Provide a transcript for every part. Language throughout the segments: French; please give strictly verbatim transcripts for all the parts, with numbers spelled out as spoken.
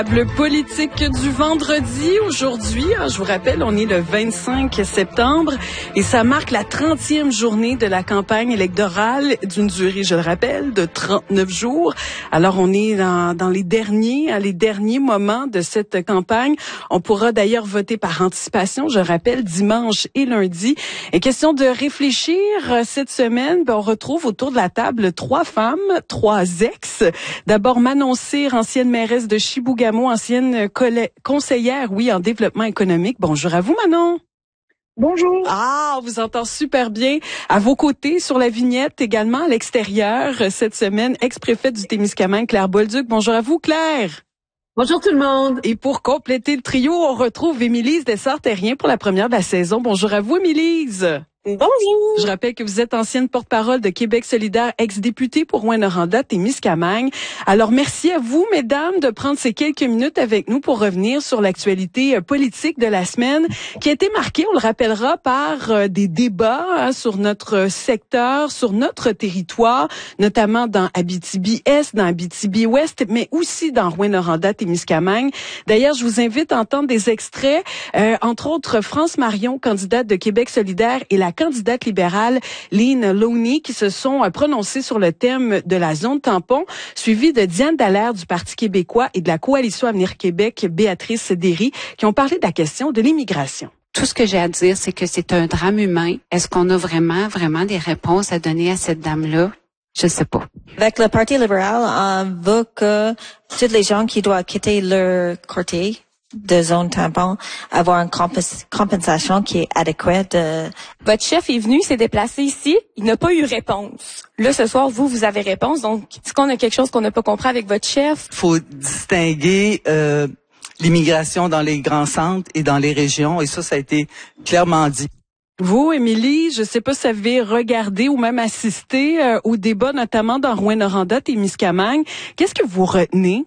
Le politique du vendredi aujourd'hui, je vous rappelle, on est le vingt-cinq septembre et ça marque la trentième journée de la campagne électorale d'une durée, je le rappelle, de trente-neuf jours. Alors on est dans, dans les derniers, les derniers moments de cette campagne. On pourra d'ailleurs voter par anticipation, je rappelle, dimanche et lundi. Et question de réfléchir cette semaine, ben on retrouve autour de la table trois femmes, trois ex. D'abord Manon Cyr, ancienne mairesse de Chibougamau, ancienne conseillère, oui, en développement économique. Bonjour à vous, Manon. Bonjour. Ah, on vous entend super bien. À vos côtés, sur la vignette, également à l'extérieur, cette semaine, ex-préfète du Témiscamingue, Claire Bolduc. Bonjour à vous, Claire. Bonjour tout le monde. Et pour compléter le trio, on retrouve Émilise Dessart-Terrien pour la première de la saison. Bonjour à vous, Émilise. Bonjour. Je rappelle que vous êtes ancienne porte-parole de Québec solidaire, ex-députée pour Rouyn-Noranda, Témiscamingue. Alors, merci à vous, mesdames, de prendre ces quelques minutes avec nous pour revenir sur l'actualité politique de la semaine qui a été marquée, on le rappellera, par des débats hein, sur notre secteur, sur notre territoire, notamment dans Abitibi-Est, dans Abitibi-Ouest, mais aussi dans Rouyn-Noranda, Témiscamingue. D'ailleurs, je vous invite à entendre des extraits, euh, entre autres France Marion, candidate de Québec solidaire, et la candidate libérale Lynn Lowney qui se sont prononcées sur le thème de la zone tampon, suivie de Diane Dallaire du Parti québécois et de la Coalition Avenir Québec, Béatrice Derry, qui ont parlé de la question de l'immigration. Tout ce que j'ai à dire, c'est que c'est un drame humain. Est-ce qu'on a vraiment, vraiment des réponses à donner à cette dame-là? Je sais pas. Avec le Parti libéral, on veut que tous les gens qui doivent quitter leur quartier de zone tampon, avoir une compens- compensation qui est adéquate. Euh... Votre chef est venu, s'est déplacé ici, il n'a pas eu réponse. Là, ce soir, vous, vous avez réponse. Donc, est-ce qu'on a quelque chose qu'on n'a pas compris avec votre chef? Il faut distinguer euh, l'immigration dans les grands centres et dans les régions, et ça, ça a été clairement dit. Vous, Émilie, je ne sais pas si vous avez regardé ou même assisté euh, au débat, notamment dans Rouyn-Noranda, Témiscamingue. Qu'est-ce que vous retenez?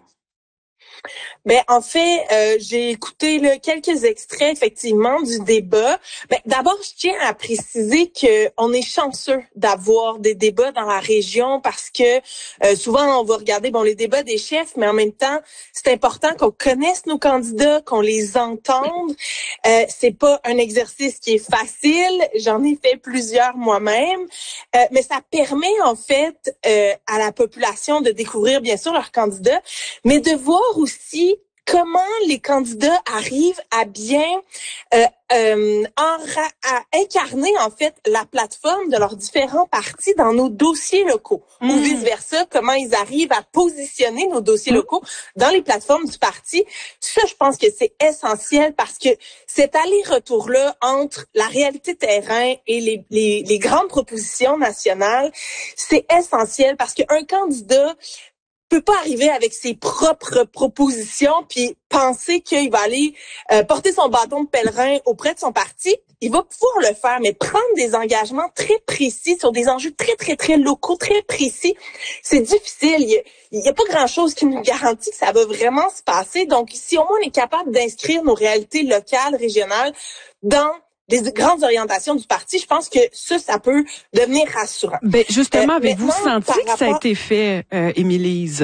Ben en fait, euh, j'ai écouté là, quelques extraits effectivement du débat. Ben d'abord, je tiens à préciser que on est chanceux d'avoir des débats dans la région parce que euh, souvent on va regarder bon les débats des chefs, mais en même temps, c'est important qu'on connaisse nos candidats, qu'on les entende. Euh, c'est pas un exercice qui est facile. J'en ai fait plusieurs moi-même, euh, mais ça permet en fait euh, à la population de découvrir bien sûr leurs candidats, mais de voir aussi comment les candidats arrivent à bien euh, euh, enra- à incarner en fait la plateforme de leurs différents partis dans nos dossiers locaux mmh. ou vice versa, comment ils arrivent à positionner nos dossiers mmh. locaux dans les plateformes du parti. Ça, je pense que c'est essentiel parce que cet aller-retour-là entre la réalité terrain et les, les, les grandes propositions nationales, c'est essentiel parce qu'un candidat peut pas arriver avec ses propres propositions puis penser qu'il va aller euh, porter son bâton de pèlerin auprès de son parti. Il va pouvoir le faire, mais prendre des engagements très précis sur des enjeux très, très, très locaux, très précis, c'est difficile. Il y a, il y a pas grand-chose qui nous garantit que ça va vraiment se passer. Donc, si au moins on est capable d'inscrire nos réalités locales, régionales dans les grandes orientations du parti, je pense que ça, ça peut devenir rassurant. Ben justement, euh, avez-vous senti que rapport... ça a été fait, euh, Émilise?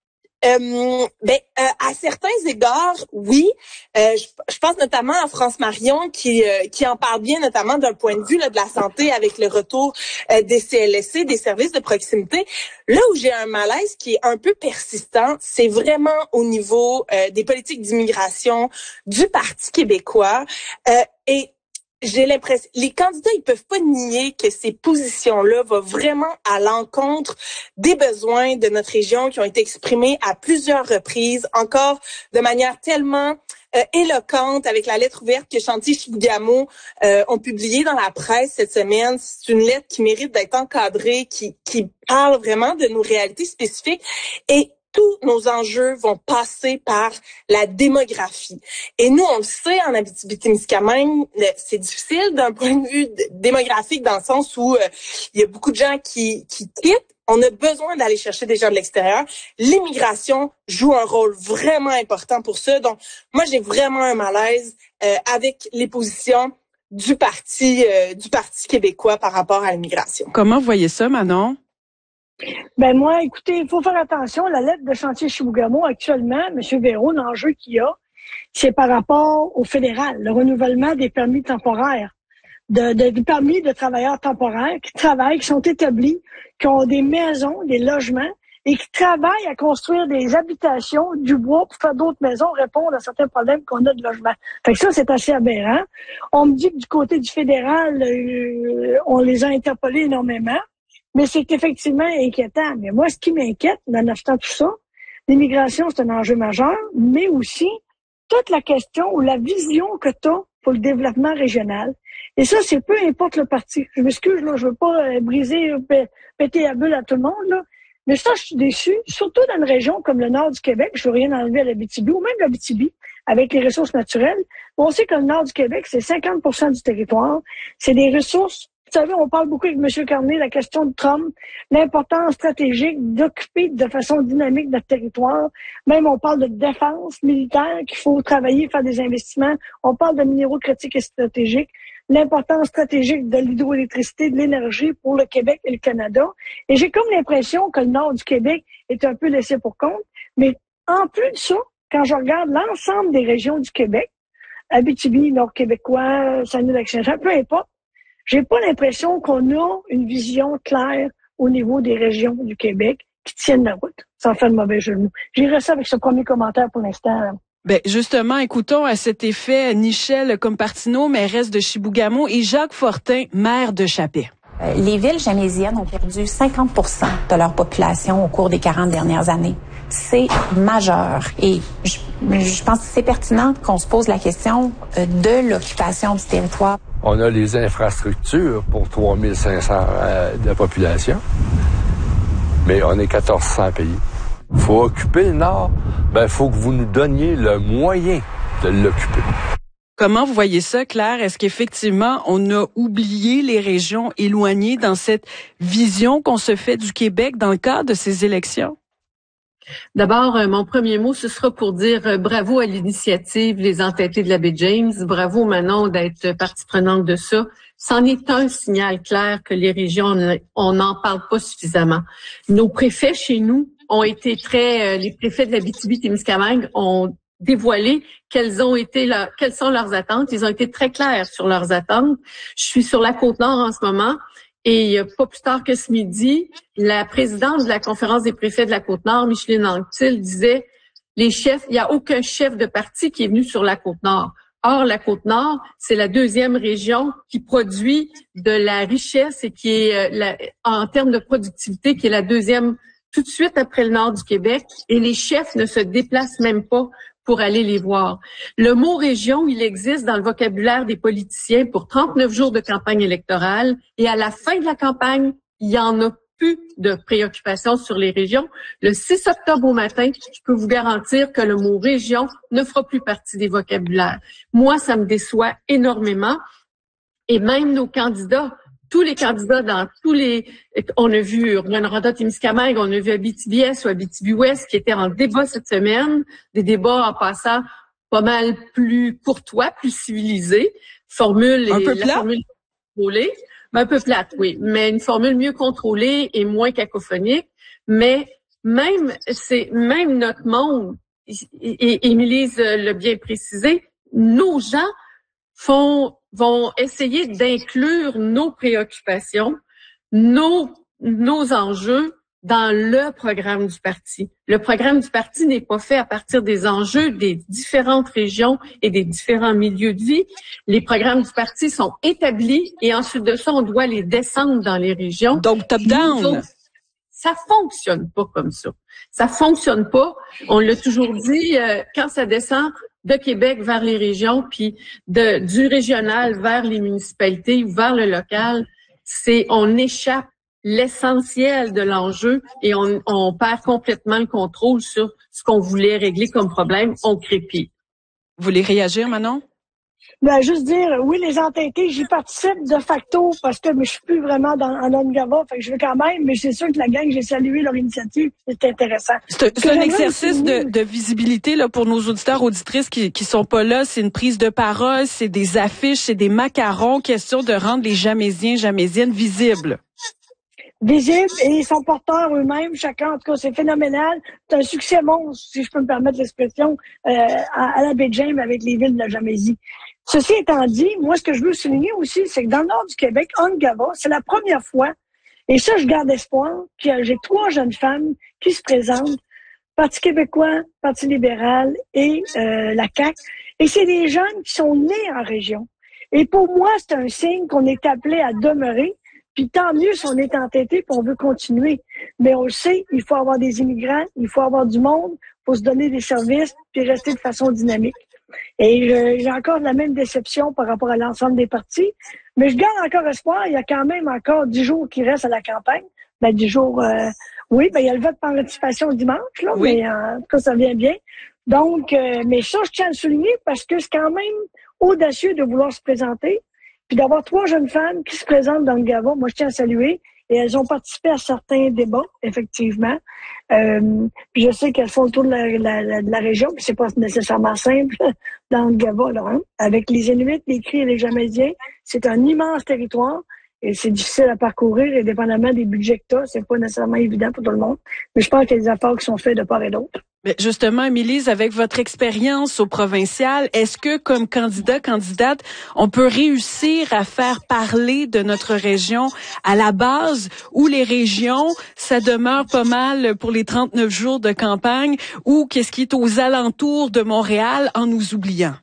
Euh, ben, euh, à certains égards, oui. Euh, je, je pense notamment à France Marion qui euh, qui en parle bien, notamment d'un point de vue là, de la santé avec le retour euh, des C L S C, des services de proximité. Là où j'ai un malaise qui est un peu persistant, c'est vraiment au niveau euh, des politiques d'immigration du Parti québécois. Euh, et J'ai l'impression, les candidats, ils peuvent pas nier que ces positions-là vont vraiment à l'encontre des besoins de notre région qui ont été exprimés à plusieurs reprises, encore de manière tellement euh, éloquente avec la lettre ouverte que Chantier Chibougamau euh, ont publiée dans la presse cette semaine. C'est une lettre qui mérite d'être encadrée, qui, qui parle vraiment de nos réalités spécifiques. Et tous nos enjeux vont passer par la démographie. Et nous, on le sait, en Abitibi-Témiscamingue, c'est difficile d'un point de vue démographique dans le sens où euh, il y a beaucoup de gens qui, qui quittent. On a besoin d'aller chercher des gens de l'extérieur. L'immigration joue un rôle vraiment important pour ça. Donc, moi, j'ai vraiment un malaise euh, avec les positions du Parti, euh, du Parti québécois par rapport à l'immigration. Comment vous voyez ça, Manon? Ben moi, écoutez, il faut faire attention. La lettre de chantier Chibougamau, actuellement, M. Véro, l'enjeu qu'il y a, c'est par rapport au fédéral, le renouvellement des permis temporaires, de, de, des permis de travailleurs temporaires qui travaillent, qui sont établis, qui ont des maisons, des logements, et qui travaillent à construire des habitations, du bois pour faire d'autres maisons, répondre à certains problèmes qu'on a de logement. Fait que ça, c'est assez aberrant. On me dit que du côté du fédéral, euh, on les a interpellés énormément, mais c'est effectivement inquiétant. Mais moi, ce qui m'inquiète, nonobstant tout ça, l'immigration, c'est un enjeu majeur, mais aussi toute la question ou la vision que tu as pour le développement régional. Et ça, c'est peu importe le parti. Je m'excuse, là, je veux pas euh, briser, p- péter la bulle à tout le monde, là. Mais ça, je suis déçue, surtout dans une région comme le nord du Québec. Je veux rien enlever à l'Abitibi, ou même l'Abitibi, avec les ressources naturelles. On sait que le nord du Québec, c'est cinquante pour cent du territoire. C'est des ressources. Vous savez, on parle beaucoup avec M. Carney, la question de Trump, l'importance stratégique d'occuper de façon dynamique notre territoire. Même, on parle de défense militaire, qu'il faut travailler, faire des investissements. On parle de minéraux critiques et stratégiques. L'importance stratégique de l'hydroélectricité, de l'énergie pour le Québec et le Canada. Et j'ai comme l'impression que le nord du Québec est un peu laissé pour compte. Mais en plus de ça, quand je regarde l'ensemble des régions du Québec, Abitibi, Nord-Québécois, Saguenay-Lac-Saint-Jean, peu importe, j'ai pas l'impression qu'on a une vision claire au niveau des régions du Québec qui tiennent la route, sans faire de mauvais jeu de mots. J'irai ça avec ce premier commentaire pour l'instant. Ben justement, écoutons à cet effet Nichelle Compartino, mairesse de Chibougamau, et Jacques Fortin, maire de Chapais. Les villes jamaisiennes ont perdu cinquante pour cent de leur population au cours des quarante dernières années. C'est majeur. Et je, je pense que c'est pertinent qu'on se pose la question de l'occupation du territoire. On a les infrastructures pour trois mille cinq cents euh, de population, mais on est quatorze cents pays. Il faut occuper le Nord, ben faut que vous nous donniez le moyen de l'occuper. Comment vous voyez ça, Claire? Est-ce qu'effectivement, on a oublié les régions éloignées dans cette vision qu'on se fait du Québec dans le cadre de ces élections? D'abord, euh, mon premier mot, ce sera pour dire euh, bravo à l'initiative Les Entêtés de la baie James. Bravo, Manon, d'être partie prenante de ça. C'en est un signal clair que les régions, on n'en parle pas suffisamment. Nos préfets chez nous ont été très... Euh, les préfets de l'Abitibi-Témiscamingue ont dévoilé quelles ont été leur, quelles sont leurs attentes. Ils ont été très clairs sur leurs attentes. Je suis sur la Côte-Nord en ce moment. Et pas plus tard que ce midi, la présidente de la conférence des préfets de la Côte-Nord, Micheline Anctil, disait les chefs, il n'y a aucun chef de parti qui est venu sur la Côte-Nord. Or, la Côte-Nord, c'est la deuxième région qui produit de la richesse et qui est, la, en termes de productivité, qui est la deuxième tout de suite après le nord du Québec. Et les chefs ne se déplacent même pas pour aller les voir. Le mot région, il existe dans le vocabulaire des politiciens pour trente-neuf jours de campagne électorale et à la fin de la campagne, il y en a plus de préoccupations sur les régions. Le six octobre au matin, je peux vous garantir que le mot région ne fera plus partie des vocabulaires. Moi, ça me déçoit énormément et même nos candidats, tous les candidats dans tous les... On a vu Rouyn-Noranda-Témiscamingue, on a vu Abitibi-Est ou Abitibi-Ouest qui étaient en débat cette semaine, des débats en passant pas mal plus courtois, plus civilisés, formule un et peu la plat. formule contrôlée, mais un peu plate, oui, mais une formule mieux contrôlée et moins cacophonique, mais même c'est même notre monde, et Émilise l'a bien précisé, nos gens font vont essayer d'inclure nos préoccupations, nos nos enjeux dans le programme du parti. Le programme du parti n'est pas fait à partir des enjeux des différentes régions et des différents milieux de vie. Les programmes du parti sont établis et ensuite de ça, on doit les descendre dans les régions. Donc, top-down. Ça fonctionne pas comme ça. Ça fonctionne pas. On l'a toujours dit, euh, quand ça descend de Québec vers les régions, puis de du régional vers les municipalités ou vers le local, c'est on échappe l'essentiel de l'enjeu et on, on perd complètement le contrôle sur ce qu'on voulait régler comme problème. On crépit. Vous voulez réagir, Manon? Ben, juste dire, oui, les entêtés, j'y participe de facto parce que mais je suis plus vraiment dans, en Ongava, fait que je veux quand même, mais c'est sûr que la gang, j'ai salué leur initiative, c'est intéressant. C'est, c'est un exercice de, de visibilité là pour nos auditeurs, auditrices qui qui sont pas là. C'est une prise de parole, c'est des affiches, c'est des macarons, question de rendre les Jamaisiens, Jamaisiennes visibles. visibles et ils sont porteurs eux-mêmes, chacun. En tout cas, c'est phénoménal. C'est un succès monstre, si je peux me permettre l'expression, euh, à, à la baie James avec les villes de la Jamaisie. Ceci étant dit, moi, ce que je veux souligner aussi, c'est que dans le nord du Québec, Ongava, c'est la première fois, et ça, je garde espoir, que j'ai trois jeunes femmes qui se présentent, Parti québécois, Parti libéral et euh, la C A Q. Et c'est des jeunes qui sont nés en région. Et pour moi, c'est un signe qu'on est appelé à demeurer. Puis tant mieux si on est entêté puis on veut continuer. Mais on le sait, il faut avoir des immigrants, il faut avoir du monde, il faut se donner des services puis rester de façon dynamique. Et je, j'ai encore la même déception par rapport à l'ensemble des partis. Mais je garde encore espoir. Il y a quand même encore dix jours qui restent à la campagne. Ben, dix jours... Euh, Oui, ben il y a le vote par anticipation dimanche, là, oui. Mais en tout cas, ça vient bien. Donc, euh, mais ça, je tiens à le souligner parce que c'est quand même audacieux de vouloir se présenter, puis d'avoir trois jeunes femmes qui se présentent dans le Gava. Moi, je tiens à saluer. Et elles ont participé à certains débats, effectivement. Euh, puis je sais qu'elles font le tour de la, la, de la région, puis c'est pas nécessairement simple dans le Gava, là, hein. Avec les Inuits, les Cris et les Jamaisiens, c'est un immense territoire. Et c'est difficile à parcourir, et dépendamment des budgets que tu as, c'est pas nécessairement évident pour tout le monde. Mais je pense qu'il y a des efforts qui sont faits de part et d'autre. Mais justement, Émilie, avec votre expérience au provincial, est-ce que comme candidat, candidate, on peut réussir à faire parler de notre région à la base, où les régions, ça demeure pas mal pour les trente-neuf jours de campagne, ou qu'est-ce qui est aux alentours de Montréal en nous oubliant?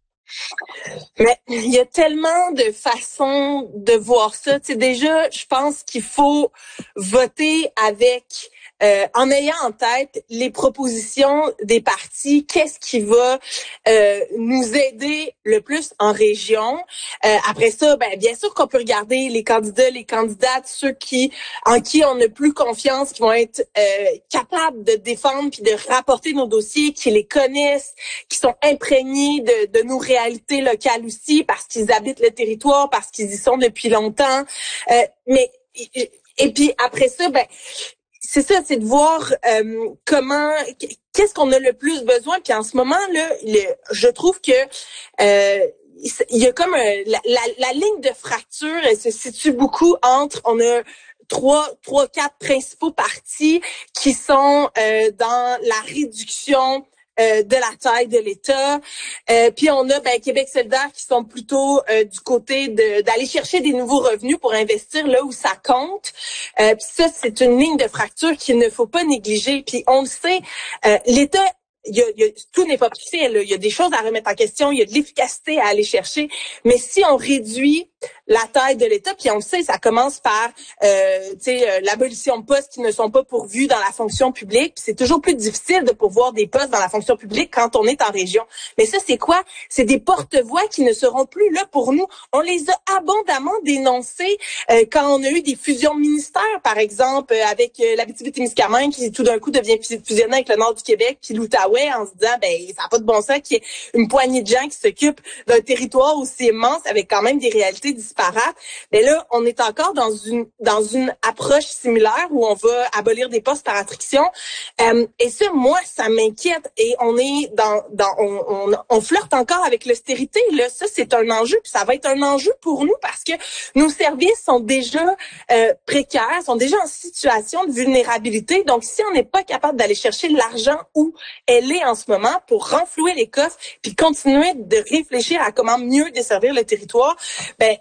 Mais il y a tellement de façons de voir ça. Tu sais, déjà, je pense qu'il faut voter avec, euh, en ayant en tête les propositions des partis. Qu'est-ce qui va euh, nous aider le plus en région? Euh, après ça, ben bien sûr qu'on peut regarder les candidats, les candidates, ceux qui en qui on n'a plus confiance, qui vont être euh, capables de défendre puis de rapporter nos dossiers, qui les connaissent, qui sont imprégnés de, de nos réalités locales aussi, parce qu'ils habitent le territoire, parce qu'ils y sont depuis longtemps. Euh, mais et, et puis après ça, ben c'est ça, c'est de voir euh, comment, qu'est-ce qu'on a le plus besoin. Puis en ce moment là, le, je trouve que euh, il y a comme un, la, la, la ligne de fracture, elle se situe beaucoup entre, on a trois, trois, quatre principaux partis qui sont euh, dans la réduction Euh, de la taille de l'État. Euh, puis on a ben, Québec solidaire qui sont plutôt euh, du côté de d'aller chercher des nouveaux revenus pour investir là où ça compte. Euh, puis ça, c'est une ligne de fracture qu'il ne faut pas négliger. Puis on le sait, euh, l'État, il y a, il y a, tout n'est pas parfait. Là. Il y a des choses à remettre en question, il y a de l'efficacité à aller chercher. Mais si on réduit la taille de l'État, puis on le sait, ça commence par euh, tu sais, euh, l'abolition de postes qui ne sont pas pourvus dans la fonction publique. Puis c'est toujours plus difficile de pourvoir des postes dans la fonction publique quand on est en région. Mais ça, c'est quoi? C'est des porte-voix qui ne seront plus là pour nous. On les a abondamment dénoncés euh, quand on a eu des fusions de ministères, par exemple, euh, avec euh, l'Abitibi-Témiscamingue qui tout d'un coup devient fusionnée avec le nord du Québec, puis l'Outaouais, en se disant, ben ça n'a pas de bon sens qu'il y ait une poignée de gens qui s'occupent d'un territoire aussi immense avec quand même des réalités disparates. Mais là, on est encore dans une dans une approche similaire où on va abolir des postes par attrition. Euh, et ça, moi, ça m'inquiète. Et on est dans dans on on, on flirte encore avec l'austérité. Là, ça, c'est un enjeu. Puis ça va être un enjeu pour nous parce que nos services sont déjà euh, précaires, sont déjà en situation de vulnérabilité. Donc, si on n'est pas capable d'aller chercher l'argent où elle est en ce moment pour renflouer les coffres, puis continuer de réfléchir à comment mieux desservir le territoire, ben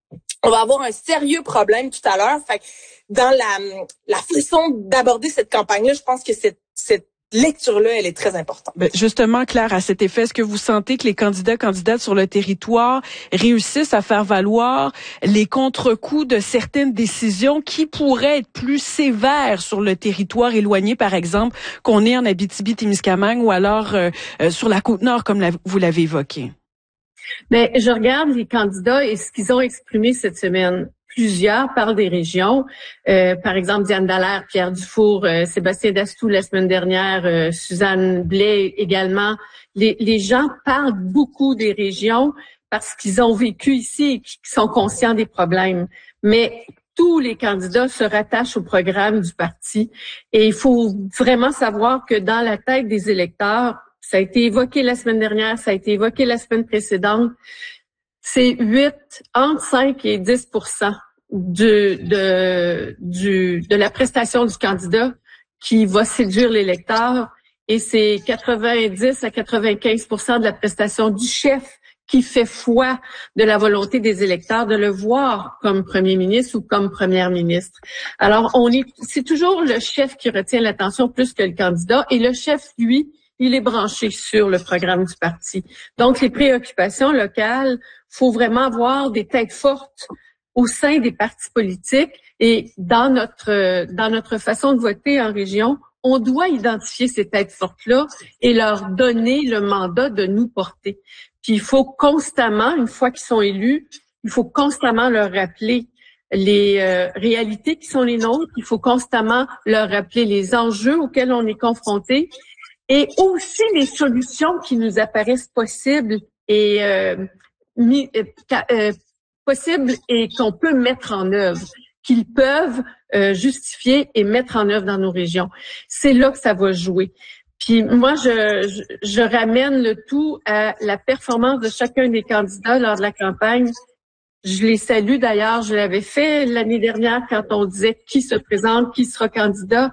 on va avoir un sérieux problème tout à l'heure. Fait que dans la, la façon d'aborder cette campagne-là, je pense que cette, cette lecture-là, elle est très importante. Ben justement, Claire, à cet effet, est-ce que vous sentez que les candidats, candidates sur le territoire réussissent à faire valoir les contre-coups de certaines décisions qui pourraient être plus sévères sur le territoire éloigné, par exemple, qu'on est en Abitibi-Témiscamingue ou alors euh, euh, sur la Côte-Nord, comme la, vous l'avez évoqué? Mais je regarde les candidats et ce qu'ils ont exprimé cette semaine. Plusieurs parlent des régions. Euh, par exemple, Diane Dallaire, Pierre Dufour, euh, Sébastien Dastou la semaine dernière, euh, Suzanne Blais également. Les, les gens parlent beaucoup des régions parce qu'ils ont vécu ici et qu'ils sont conscients des problèmes. Mais tous les candidats se rattachent au programme du parti. Et il faut vraiment savoir que dans la tête des électeurs, ça a été évoqué la semaine dernière, ça a été évoqué la semaine précédente. C'est huit, entre cinq et dix pour cent de, de, du, de la prestation du candidat qui va séduire l'électeur et c'est quatre-vingt-dix à quatre-vingt-quinze pour cent de la prestation du chef qui fait foi de la volonté des électeurs de le voir comme premier ministre ou comme première ministre. Alors, on est, c'est toujours le chef qui retient l'attention plus que le candidat et le chef, lui, il est branché sur le programme du parti. Donc, les préoccupations locales, faut vraiment avoir des têtes fortes au sein des partis politiques et dans notre dans notre façon de voter en région, on doit identifier ces têtes fortes-là et leur donner le mandat de nous porter. Puis il faut constamment, une fois qu'ils sont élus, il faut constamment leur rappeler les euh, réalités qui sont les nôtres, il faut constamment leur rappeler les enjeux auxquels on est confronté et aussi les solutions qui nous apparaissent possibles et euh, mis, euh, euh, possibles et qu'on peut mettre en œuvre, qu'ils peuvent euh, justifier et mettre en œuvre dans nos régions. C'est là que ça va jouer. Puis moi, je, je, je ramène le tout à la performance de chacun des candidats lors de la campagne. Je les salue d'ailleurs, je l'avais fait l'année dernière quand on disait qui se présente, qui sera candidat.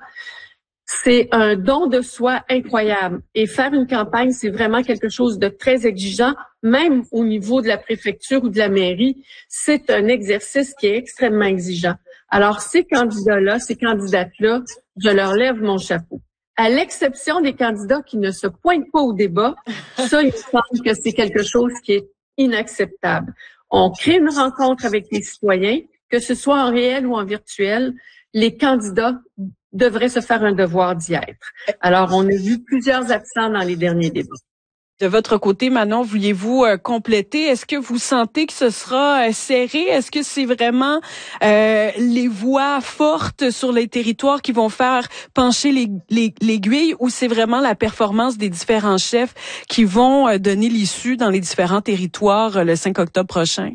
C'est un don de soi incroyable. Et faire une campagne, c'est vraiment quelque chose de très exigeant, même au niveau de la préfecture ou de la mairie. C'est un exercice qui est extrêmement exigeant. Alors, ces candidats-là, ces candidates-là, je leur lève mon chapeau. À l'exception des candidats qui ne se pointent pas au débat, ça, il me semble que c'est quelque chose qui est inacceptable. On crée une rencontre avec les citoyens, que ce soit en réel ou en virtuel. Les candidats devraient se faire un devoir d'y être. Alors, on a vu plusieurs absents dans les derniers débats. De votre côté, Manon, vouliez-vous euh, compléter? Est-ce que vous sentez que ce sera euh, serré? Est-ce que c'est vraiment euh, les voix fortes sur les territoires qui vont faire pencher les, les, l'aiguille ou c'est vraiment la performance des différents chefs qui vont euh, donner l'issue dans les différents territoires euh, le cinq octobre prochain?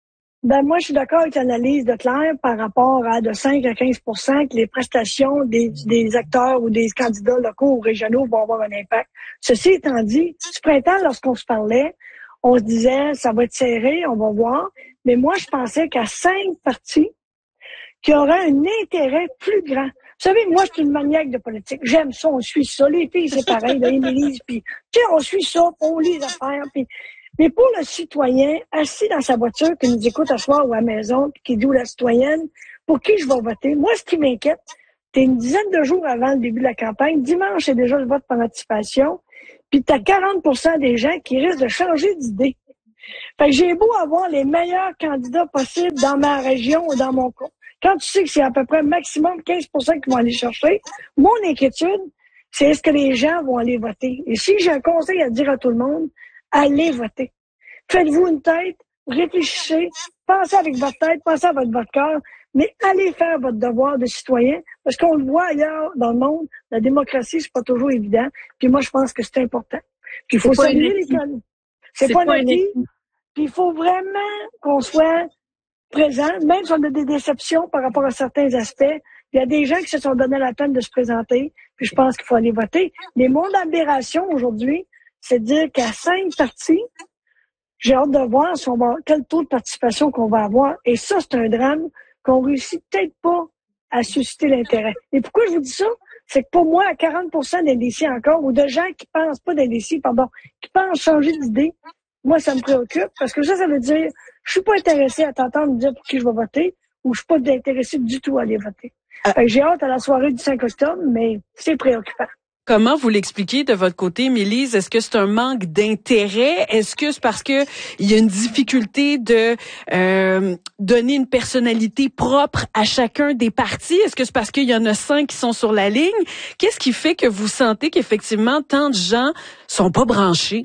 Ben moi, je suis d'accord avec l'analyse de Claire par rapport à de cinq à quinze pour cent que les prestations des, des acteurs ou des candidats locaux ou régionaux vont avoir un impact. Ceci étant dit, ce printemps, lorsqu'on se parlait, on se disait ça va être serré, on va voir. Mais moi, je pensais qu'à cinq partis qui auraient un intérêt plus grand. Vous savez, moi, je suis une maniaque de politique. J'aime ça, on suit ça. Les filles, c'est pareil, là, Émilie, puis tu sais, on suit ça, on lit les affaires, puis mais pour le citoyen, assis dans sa voiture, qui nous écoute à soir ou à la maison, puis qui dit ou la citoyenne, pour qui je vais voter? Moi, ce qui m'inquiète, c'est une dizaine de jours avant le début de la campagne. Dimanche, c'est déjà le vote par anticipation. Puis tu as quarante pour cent des gens qui risquent de changer d'idée. Fait que j'ai beau avoir les meilleurs candidats possibles dans ma région ou dans mon coin. Quand tu sais que c'est à peu près maximum quinze pour cent qui vont aller chercher, mon inquiétude, c'est est-ce que les gens vont aller voter? Et si j'ai un conseil à dire à tout le monde, allez voter. Faites-vous une tête, réfléchissez, pensez avec votre tête, pensez avec votre cœur, mais allez faire votre devoir de citoyen, parce qu'on le voit ailleurs dans le monde, la démocratie, c'est pas toujours évident, puis moi, je pense que c'est important. Puis il faut saluer les candidats. C'est, c'est pas un acquis, puis il faut vraiment qu'on soit présent, même si on a des déceptions par rapport à certains aspects. Il y a des gens qui se sont donné la peine de se présenter, puis je pense qu'il faut aller voter. Mais mon aberration aujourd'hui, c'est de dire qu'à cinq partis, j'ai hâte de voir si on va, quel taux de participation qu'on va avoir. Et ça, c'est un drame qu'on réussit peut-être pas à susciter l'intérêt. Et pourquoi je vous dis ça? C'est que pour moi, à quarante pour cent d'indécis encore, ou de gens qui pensent pas d'indécis, pardon, qui pensent changer d'idée, moi, ça me préoccupe, parce que ça, ça veut dire, je suis pas intéressé à t'entendre me dire pour qui je vais voter, ou je suis pas intéressé du tout à aller voter. Euh, fait que j'ai hâte à la soirée du cinq octobre, mais c'est préoccupant. Comment vous l'expliquez de votre côté, Mélise? Est-ce que c'est un manque d'intérêt? Est-ce que c'est parce que il y a une difficulté de euh, donner une personnalité propre à chacun des partis? Est-ce que c'est parce qu'il y en a cinq qui sont sur la ligne? Qu'est-ce qui fait que vous sentez qu'effectivement tant de gens sont pas branchés?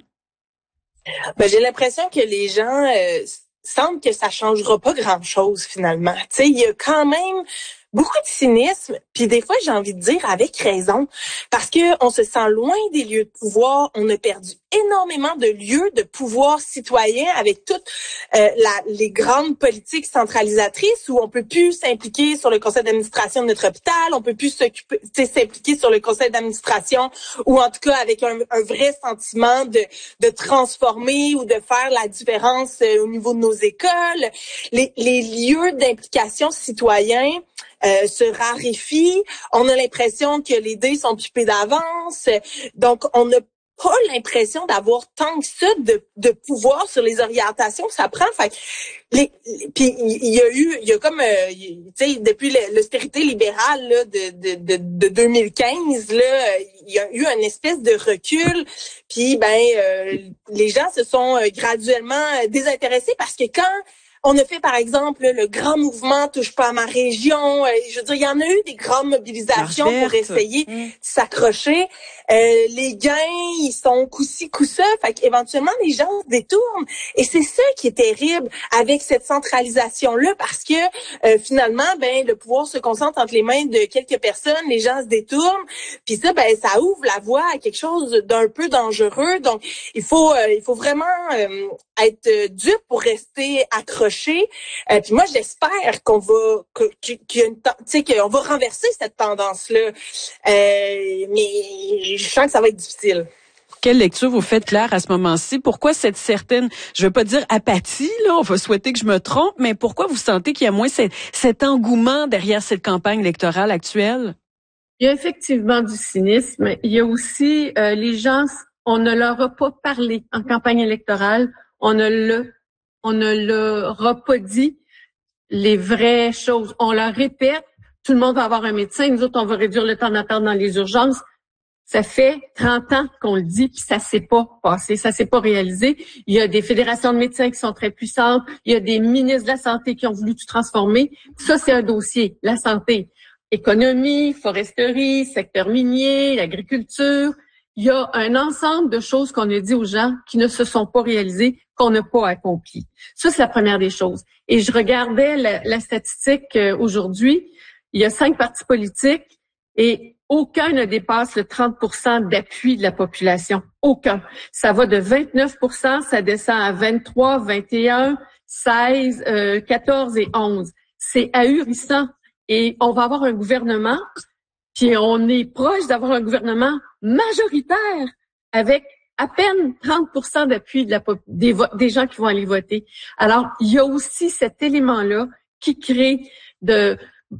Ben, j'ai l'impression que les gens euh, sentent que ça changera pas grand-chose finalement. Tu sais, il y a quand même beaucoup de cynisme, puis des fois, j'ai envie de dire avec raison, parce que on se sent loin des lieux de pouvoir, on a perdu énormément de lieux de pouvoir citoyen avec toutes euh, la, les grandes politiques centralisatrices où on peut plus s'impliquer sur le conseil d'administration de notre hôpital, on peut plus s'occuper, s'impliquer sur le conseil d'administration ou en tout cas avec un, un vrai sentiment de, de transformer ou de faire la différence euh, au niveau de nos écoles. Les, les lieux d'implication citoyen Euh, se raréfient. On a l'impression que les dés sont pipés d'avance. Donc, on n'a pas l'impression d'avoir tant que ça de, de pouvoir sur les orientations que ça prend. Fait les, les puis il y a eu, il y a comme, euh, tu sais, depuis l'austérité libérale là, de, de, de, de deux mille quinze, là, il y a eu une espèce de recul. Puis, ben, euh, les gens se sont graduellement désintéressés parce que quand on a fait, par exemple, le grand mouvement Touche pas à ma région. Je veux dire, il y en a eu des grandes mobilisations pour essayer mmh. de s'accrocher. Euh, les gains, ils sont coup-ci, coup-ça. Fait qu'éventuellement, les gens se détournent. Et c'est ça qui est terrible avec cette centralisation-là, parce que euh, finalement, ben le pouvoir se concentre entre les mains de quelques personnes, les gens se détournent. Puis ça, ben ça ouvre la voie à quelque chose d'un peu dangereux. Donc, il faut, euh, il faut vraiment euh, être dur pour rester accroché. Euh, puis moi, j'espère qu'on va, que, qu'il y a une, tu sais, qu'on va renverser cette tendance-là. Euh, mais je sens que ça va être difficile. Quelle lecture vous faites, Claire, à ce moment-ci? Pourquoi cette certaine, je veux pas dire apathie, là, on va souhaiter que je me trompe, mais pourquoi vous sentez qu'il y a moins cet, cet engouement derrière cette campagne électorale actuelle? Il y a effectivement du cynisme. Il y a aussi euh, les gens, on ne leur a pas parlé en campagne électorale, on ne l'a On ne leur a pas dit les vraies choses. On leur répète, tout le monde va avoir un médecin, nous autres, on va réduire le temps d'attente dans les urgences. Ça fait trente ans qu'on le dit, puis ça s'est pas passé, ça s'est pas réalisé. Il y a des fédérations de médecins qui sont très puissantes, il y a des ministres de la Santé qui ont voulu tout transformer. Ça, c'est un dossier, la santé. Économie, foresterie, secteur minier, l'agriculture. Il y a un ensemble de choses qu'on a dit aux gens qui ne se sont pas réalisées, qu'on n'a pas accompli. Ça, c'est la première des choses. Et je regardais la, la statistique euh, aujourd'hui. Il y a cinq partis politiques et aucun ne dépasse le trente pour cent d'appui de la population. Aucun. Ça va de vingt-neuf pour cent, ça descend à vingt-trois, vingt et un, seize, euh, quatorze et onze. C'est ahurissant. Et on va avoir un gouvernement, puis on est proche d'avoir un gouvernement majoritaire avec à peine trente pour cent d'appui de la, des, des gens qui vont aller voter. Alors, il y a aussi cet élément-là qui crée de...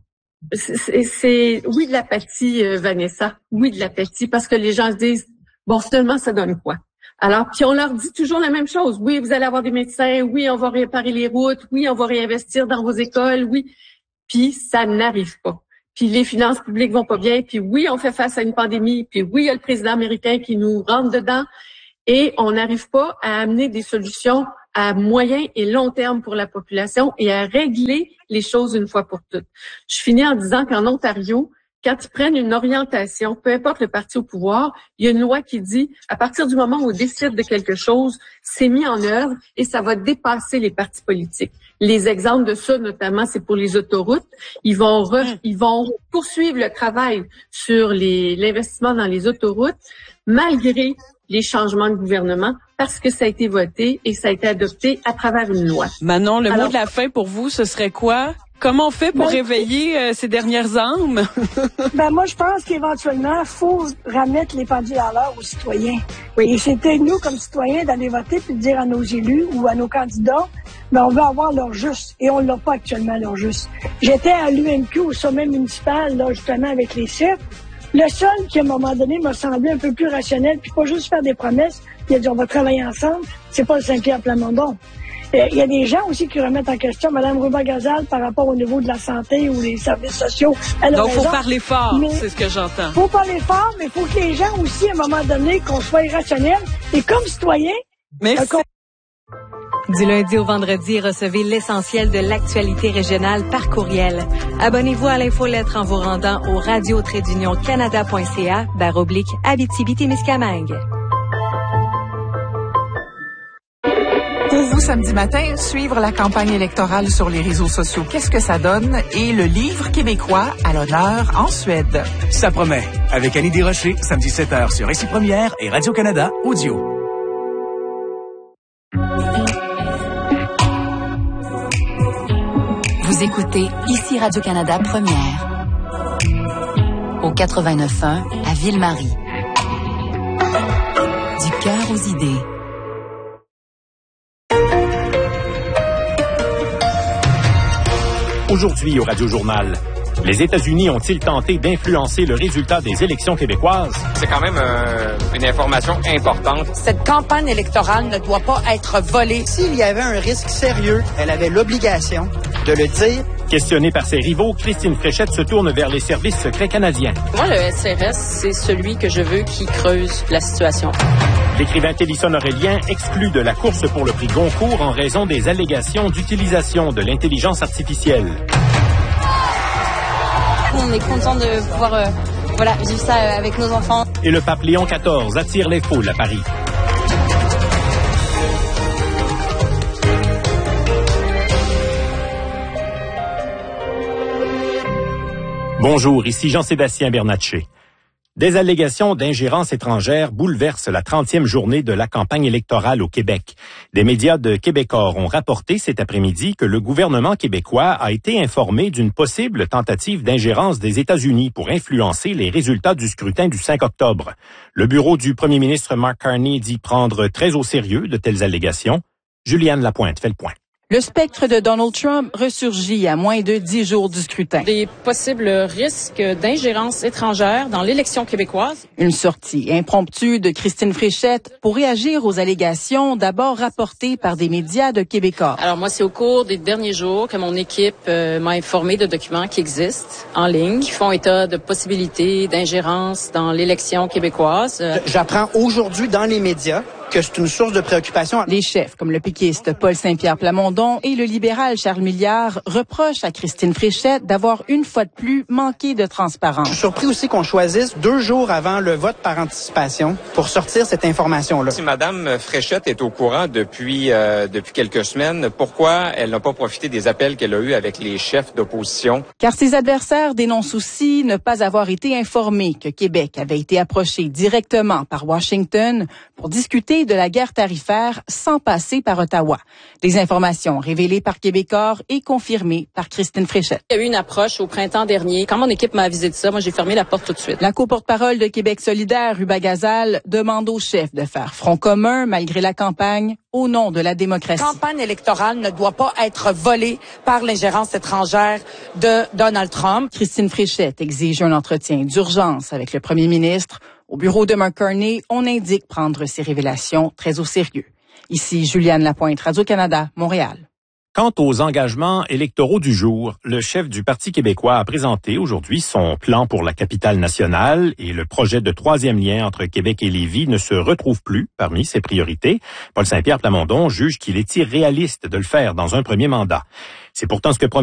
C'est, c'est oui de l'apathie, euh, Vanessa, oui de l'apathie, parce que les gens se disent, bon, finalement, ça donne quoi? Alors, puis on leur dit toujours la même chose. Oui, vous allez avoir des médecins, oui, on va réparer les routes, oui, on va réinvestir dans vos écoles, oui. Puis ça n'arrive pas. Puis les finances publiques vont pas bien, puis oui, on fait face à une pandémie, puis oui, il y a le président américain qui nous rentre dedans, et on n'arrive pas à amener des solutions à moyen et long terme pour la population et à régler les choses une fois pour toutes. Je finis en disant qu'en Ontario, quand ils prennent une orientation, peu importe le parti au pouvoir, il y a une loi qui dit, à partir du moment où on décide de quelque chose, c'est mis en œuvre et ça va dépasser les partis politiques. Les exemples de ça, notamment, c'est pour les autoroutes. Ils vont re, ils vont poursuivre le travail sur les, l'investissement dans les autoroutes, malgré les changements de gouvernement, parce que ça a été voté et ça a été adopté à travers une loi. Manon, le Alors, mot de la fin pour vous, ce serait quoi? Comment on fait pour ben, réveiller euh, ces dernières âmes? Ben moi, je pense qu'éventuellement, il faut remettre les pendules à l'heure aux citoyens. Oui. Et c'était nous, comme citoyens, d'aller voter puis de dire à nos élus ou à nos candidats, ben on veut avoir leur juste. Et on l'a pas actuellement, leur juste. J'étais à l'U M Q, au sommet municipal, là, justement, avec les C I F. Le seul qui, à un moment donné, m'a semblé un peu plus rationnel, puis pas juste faire des promesses, il a dit on va travailler ensemble, c'est pas le Saint-Pierre Plamondon. Il y a des gens aussi qui remettent en question Mme Rouba-Gazal par rapport au niveau de la santé ou les services sociaux. Elle Donc, il faut parler fort, c'est ce que j'entends. Il faut parler fort, mais il faut que les gens aussi, à un moment donné, qu'on soit irrationnels. Et comme citoyens... Merci. Euh, Du lundi au vendredi, recevez l'essentiel de l'actualité régionale par courriel. Abonnez-vous à l'infolettre en vous rendant au radio trait d'union canada point c a barre oblique Abitibi-Témiscamingue. Pour pour vous samedi matin, suivre la campagne électorale sur les réseaux sociaux. Qu'est-ce que ça donne? Et le livre québécois à l'honneur en Suède. Ça promet. Avec Annie Desrochers, samedi sept heures sur Récit Première et Radio-Canada Audio. Vous écoutez ici Radio-Canada Première. Au quatre-vingt-neuf un à Ville-Marie. Du cœur aux idées. Aujourd'hui au Radio-Journal, les États-Unis ont-ils tenté d'influencer le résultat des élections québécoises? C'est quand même euh, une information importante. Cette campagne électorale ne doit pas être volée. S'il y avait un risque sérieux, elle avait l'obligation de le dire. Questionnée par ses rivaux, Christine Fréchette se tourne vers les services secrets canadiens. Moi, le S R S, c'est celui que je veux qui creuse la situation. L'écrivain Télison Aurélien exclut de la course pour le prix Goncourt en raison des allégations d'utilisation de l'intelligence artificielle. On est content de pouvoir euh, voilà, vivre ça avec nos enfants. Et le pape Léon quatorze attire les foules à Paris. Bonjour, ici Jean-Sébastien Bernatchez. Des allégations d'ingérence étrangère bouleversent la trentième journée de la campagne électorale au Québec. Des médias de Québecor ont rapporté cet après-midi que le gouvernement québécois a été informé d'une possible tentative d'ingérence des États-Unis pour influencer les résultats du scrutin du cinq octobre. Le bureau du premier ministre Mark Carney dit prendre très au sérieux de telles allégations. Juliane Lapointe fait le point. Le spectre de Donald Trump ressurgit à moins de dix jours du scrutin. Des possibles risques d'ingérence étrangère dans l'élection québécoise. Une sortie impromptue de Christine Fréchette pour réagir aux allégations d'abord rapportées par des médias de Québécois. Alors moi, c'est au cours des derniers jours que mon équipe euh, m'a informé de documents qui existent en ligne, qui font état de possibilités d'ingérence dans l'élection québécoise. J'apprends aujourd'hui dans les médias que c'est une source de préoccupation. Les chefs, comme le péquiste Paul Saint-Pierre Plamondon et le libéral Charles Milliard, reprochent à Christine Fréchette d'avoir une fois de plus manqué de transparence. Je suis surpris aussi qu'on choisisse deux jours avant le vote par anticipation pour sortir cette information-là. Si Mme Fréchette est au courant depuis euh, depuis quelques semaines, pourquoi elle n'a pas profité des appels qu'elle a eus avec les chefs d'opposition? Car ses adversaires dénoncent aussi ne pas avoir été informés que Québec avait été approché directement par Washington pour discuter de la guerre tarifaire sans passer par Ottawa. Des informations révélées par Québecor et confirmées par Christine Fréchette. Il y a eu une approche au printemps dernier. Quand mon équipe m'a avisé de ça, moi j'ai fermé la porte tout de suite. La co-porte-parole de Québec solidaire, Ruba Gazal, demande aux chefs de faire front commun malgré la campagne au nom de la démocratie. La campagne électorale ne doit pas être volée par l'ingérence étrangère de Donald Trump. Christine Fréchette exige un entretien d'urgence avec le premier ministre. Au bureau de Mark Carney, on indique prendre ces révélations très au sérieux. Ici, Juliane Lapointe, Radio-Canada, Montréal. Quant aux engagements électoraux du jour, le chef du Parti québécois a présenté aujourd'hui son plan pour la capitale nationale et le projet de troisième lien entre Québec et Lévis ne se retrouve plus parmi ses priorités. Paul Saint-Pierre Plamondon juge qu'il est irréaliste de le faire dans un premier mandat. C'est pourtant ce que promet